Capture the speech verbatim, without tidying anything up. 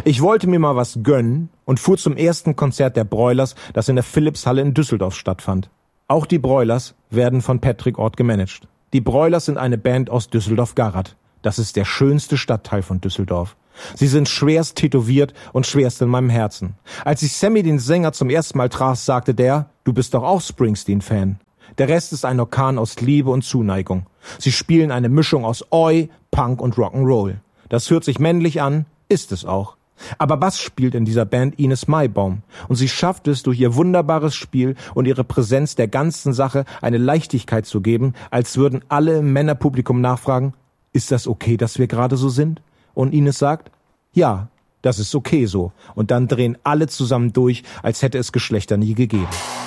Ich wollte mir mal was gönnen und fuhr zum ersten Konzert der Broilers, das in der Philipshalle in Düsseldorf stattfand. Auch die Broilers werden von Patrick Ort gemanagt. Die Broilers sind eine Band aus Düsseldorf-Garat. Das ist der schönste Stadtteil von Düsseldorf. Sie sind schwerst tätowiert und schwerst in meinem Herzen. Als ich Sammy, den Sänger, zum ersten Mal traf, sagte der, du bist doch auch Springsteen-Fan. Der Rest ist ein Orkan aus Liebe und Zuneigung. Sie spielen eine Mischung aus Oi, Punk und Rock'n'Roll. Das hört sich männlich an, ist es auch. Aber Bass spielt in dieser Band Ines Maibaum. Und sie schafft es, durch ihr wunderbares Spiel und ihre Präsenz der ganzen Sache eine Leichtigkeit zu geben, als würden alle im Männerpublikum nachfragen, ist das okay, dass wir gerade so sind? Und Ines sagt, ja, das ist okay so. Und dann drehen alle zusammen durch, als hätte es Geschlechter nie gegeben.